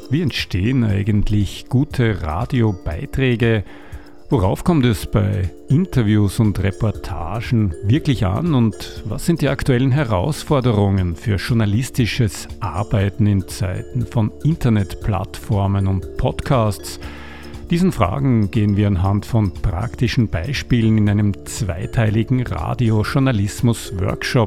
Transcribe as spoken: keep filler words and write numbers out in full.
Wie entstehen eigentlich gute Radiobeiträge? Worauf kommt es bei Interviews und Reportagen wirklich an und was sind die aktuellen Herausforderungen für journalistisches Arbeiten in Zeiten von Internetplattformen und Podcasts? Diesen Fragen gehen wir anhand von praktischen Beispielen in einem zweiteiligen Radiojournalismus-Workshop